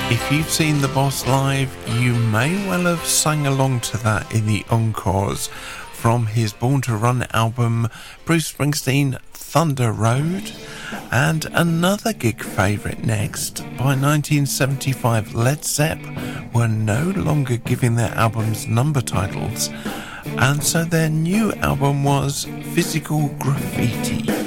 If you've seen The Boss live, you may well have sung along to that in the encores from his Born to Run album, Bruce Springsteen, Thunder Road. And another gig favourite next. By 1975, Led Zepp were no longer giving their albums number titles, and so their new album was Physical Graffiti.